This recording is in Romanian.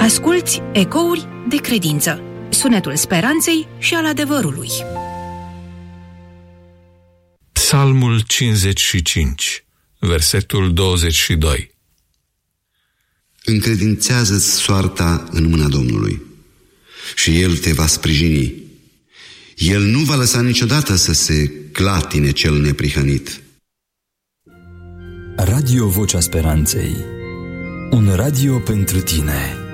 Asculți Ecouri de credință, sunetul speranței și al adevărului. Psalmul 55, versetul 22. Încredințează-ți soarta în mâna Domnului și El te va sprijini. El nu va lăsa niciodată să se clatine cel neprihănit. Radio Vocea Speranței, un radio pentru tine.